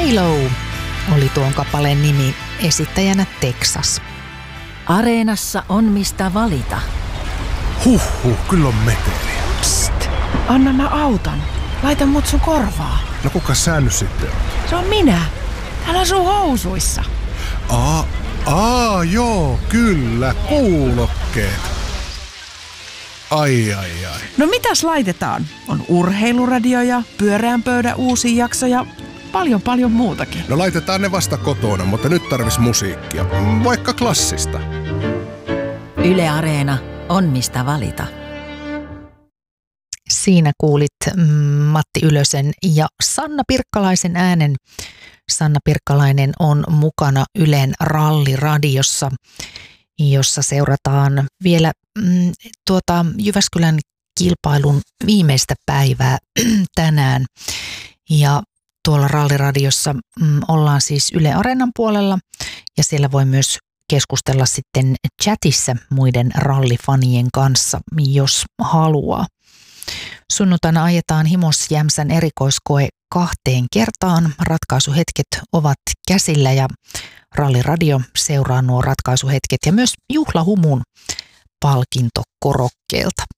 Halo oli tuon kappaleen nimi, esittäjänä Texas. Areenassa on mistä valita. Kyllä on meteliä. Psst, anna mä autan. Laita mut sun korvaa. No kuka sä nyt sitten on? Se on minä. Täällä on sun housuissa. Joo, kyllä, kuulokkeet. Ai. No mitäs laitetaan? On urheiluradio ja pyöreän pöydän uusi jakso ja paljon muutakin. No laitetaan ne vasta kotona, mutta nyt tarvis musiikkia. Vaikka klassista. Yle Areena on mistä valita. Siinä kuulit Matti Ylösen ja Sanna Pirkkalaisen äänen. Sanna Pirkkalainen on mukana Ylen ralliradiossa, jossa seurataan vielä Jyväskylän kilpailun viimeistä päivää tänään. Ja tuolla ralliradiossa ollaan siis Yle Areenan puolella ja siellä voi myös keskustella sitten chatissa muiden rallifanien kanssa, jos haluaa. Sunnuntaina ajetaan Himos-Jämsän erikoiskoe 2 kertaan. Ratkaisuhetket ovat käsillä ja ralliradio seuraa nuo ratkaisuhetket ja myös juhlahumun palkintokorokkeelta.